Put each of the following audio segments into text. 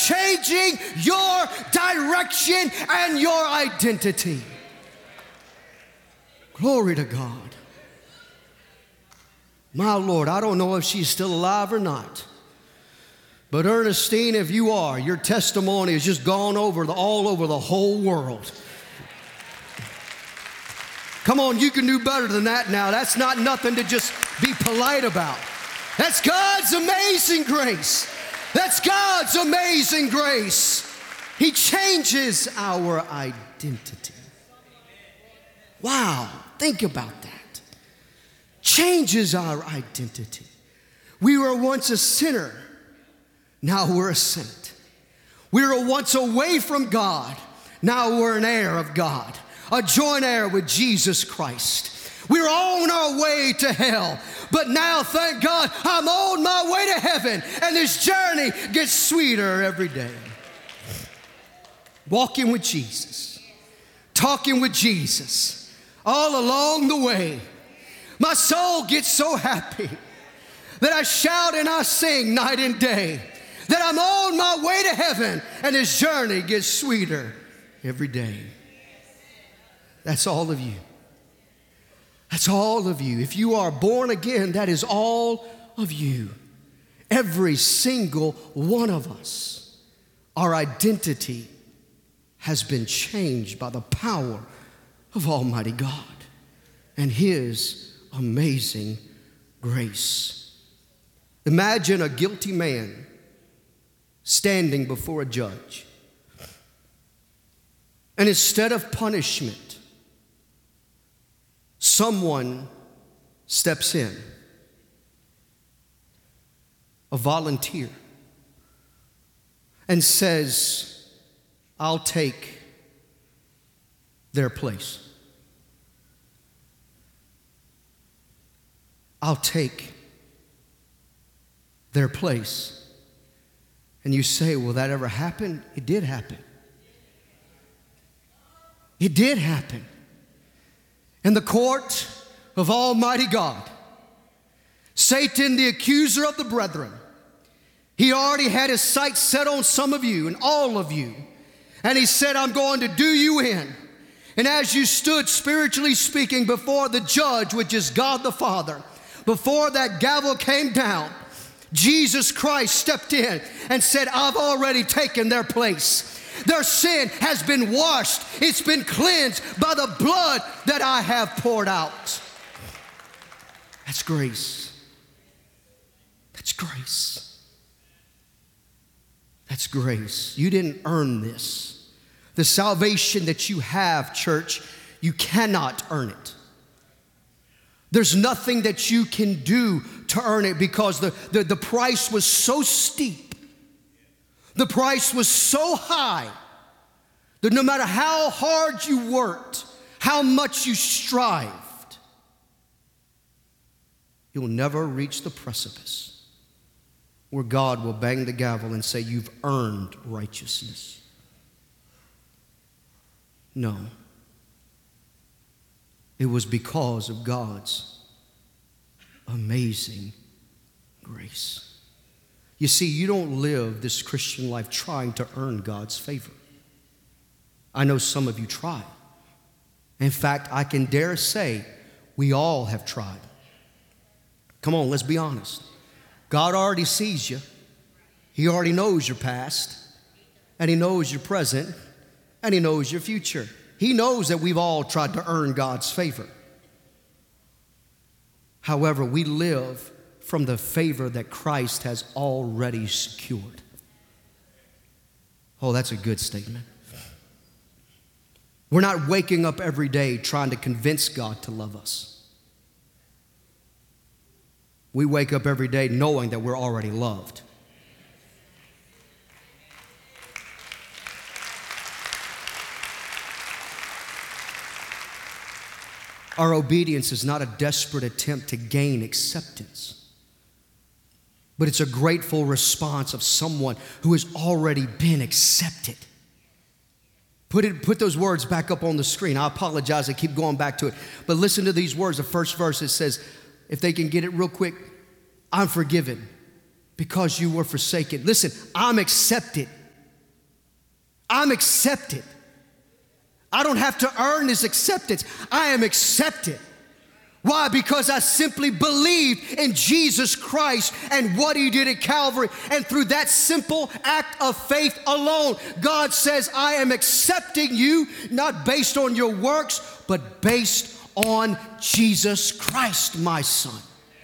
changing your direction and your identity. Glory to God. My Lord, I don't know if she's still alive or not. But Ernestine, if you are, your testimony has just gone all over the whole world. Come on, you can do better than that now. That's not nothing to just be polite about. That's God's amazing grace. That's God's amazing grace. He changes our identity. Wow, think about that. Changes our identity. We were once a sinner. Now we're a saint. We were once away from God. Now we're an heir of God, a joint heir with Jesus Christ. We were on our way to hell, but now, thank God, I'm on my way to heaven, and this journey gets sweeter every day. Walking with Jesus, talking with Jesus, all along the way. My soul gets so happy that I shout and I sing night and day, that I'm on my way to heaven, and this journey gets sweeter every day. That's all of you. That's all of you. If you are born again, that is all of you. Every single one of us. Our identity has been changed by the power of Almighty God and His amazing grace. Imagine a guilty man standing before a judge. And instead of punishment, someone steps in, a volunteer, and says, I'll take their place. I'll take their place. And you say, will that ever happen? It did happen. It did happen. In the court of Almighty God, Satan, the accuser of the brethren, he already had his sights set on some of you and all of you. And he said, I'm going to do you in. And as you stood, spiritually speaking, before the judge, which is God the Father, before that gavel came down, Jesus Christ stepped in and said, I've already taken their place. Their sin has been washed. It's been cleansed by the blood that I have poured out. That's grace. That's grace. That's grace. You didn't earn this. The salvation that you have, church, you cannot earn it. There's nothing that you can do to earn it because the price was so steep. The price was so high that no matter how hard you worked, how much you strived, you'll never reach the precipice where God will bang the gavel and say, you've earned righteousness. No. It was because of God's amazing grace. You see, you don't live this Christian life trying to earn God's favor. I know some of you try. In fact, I can dare say we all have tried. Come on, let's be honest. God already sees you. He already knows your past, and He knows your present, and He knows your future. He knows that we've all tried to earn God's favor. However, we live from the favor that Christ has already secured. Oh, that's a good statement. We're not waking up every day trying to convince God to love us. We wake up every day knowing that we're already loved. Our obedience is not a desperate attempt to gain acceptance, but it's a grateful response of someone who has already been accepted. Put those words back up on the screen. I apologize, I keep going back to it. But listen to these words. The first verse, it says, if they can get it real quick, I'm forgiven because you were forsaken. Listen, I'm accepted I'm accepted. I don't have to earn His acceptance. I am accepted. Why? Because I simply believe in Jesus Christ and what He did at Calvary. And through that simple act of faith alone, God says, I am accepting you, not based on your works, but based on Jesus Christ, my son.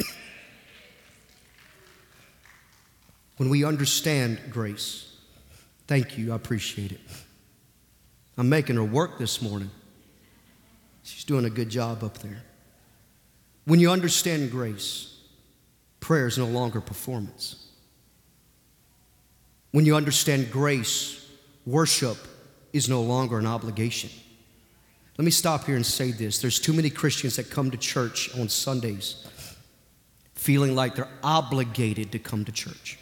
When we understand grace, thank you, I appreciate it. I'm making her work this morning. She's doing a good job up there. When you understand grace, prayer is no longer performance. When you understand grace, worship is no longer an obligation. Let me stop here and say this. There's too many Christians that come to church on Sundays feeling like they're obligated to come to church.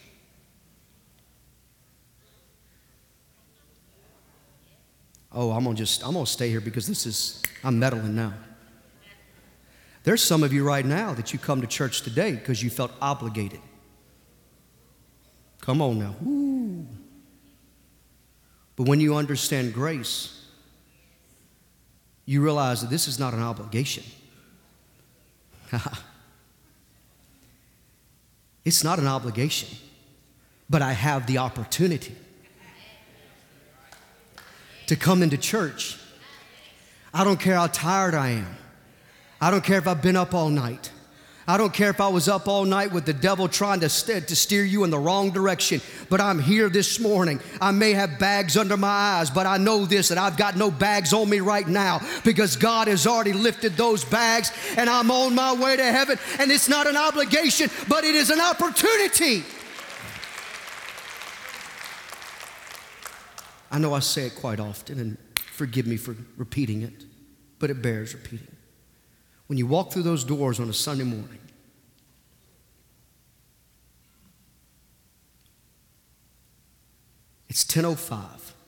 Oh, I'm gonna stay here because I'm meddling now. There's some of you right now that you come to church today because you felt obligated. Come on now. Woo. But when you understand grace, you realize that this is not an obligation. It's not an obligation, but I have the opportunity to come into church. I don't care how tired I am. I don't care if I've been up all night. I don't care if I was up all night with the devil trying to steer you in the wrong direction. But I'm here this morning. I may have bags under my eyes, but I know this, that I've got no bags on me right now because God has already lifted those bags and I'm on my way to heaven. And it's not an obligation, but it is an opportunity. I know I say it quite often, and forgive me for repeating it, but it bears repeating. When you walk through those doors on a Sunday morning, it's 10:05.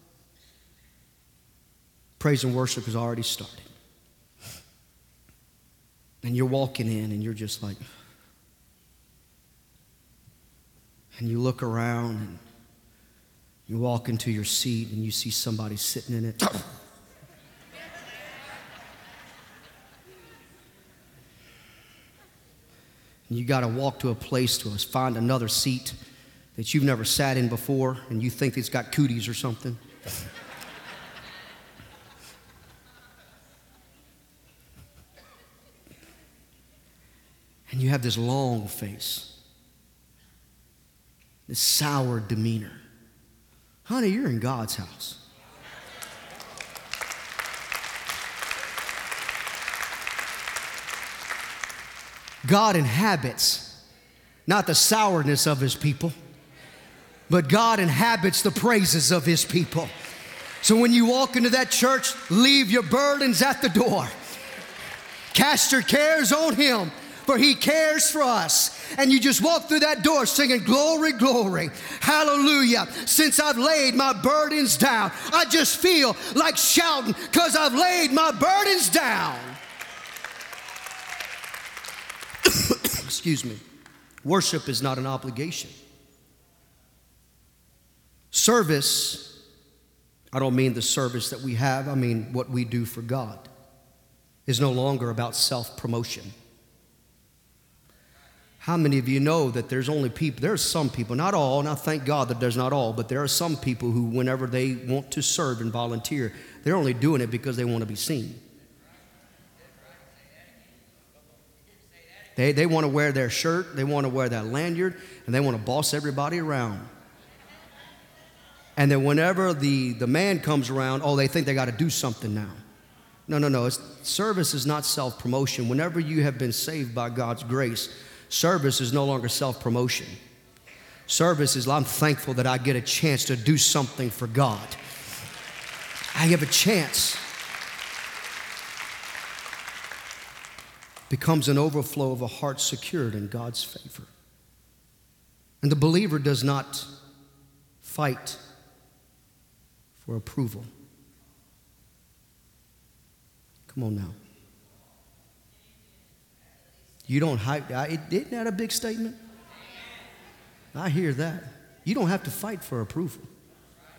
Praise and worship has already started. And you're walking in and you're just like, and you look around and you walk into your seat and you see somebody sitting in it. And you got to walk to a place to find another seat that you've never sat in before and you think it's got cooties or something. And you have this long face, this sour demeanor. Honey, you're in God's house. God inhabits not the sourness of His people, but God inhabits the praises of His people. So when you walk into that church, leave your burdens at the door. Cast your cares on Him, for He cares for us. And you just walk through that door singing, glory, glory, hallelujah. Since I've laid my burdens down, I just feel like shouting because I've laid my burdens down. Excuse me. Worship is not an obligation. Service, I don't mean the service that we have, I mean what we do for God, is no longer about self-promotion. How many of you know that there's some people, not all, and I thank God that there's not all, but there are some people who, whenever they want to serve and volunteer, they're only doing it because they want to be seen. They want to wear their shirt, they want to wear that lanyard, and they want to boss everybody around. And then whenever the man comes around, they think they got to do something now. No. Service is not self-promotion. Whenever you have been saved by God's grace, service is no longer self-promotion. Service is, I'm thankful that I get a chance to do something for God. I have a chance. Becomes an overflow of a heart secured in God's favor. And the believer does not fight for approval. Come on now. You don't hype. Isn't that a big statement? I hear that. You don't have to fight for approval.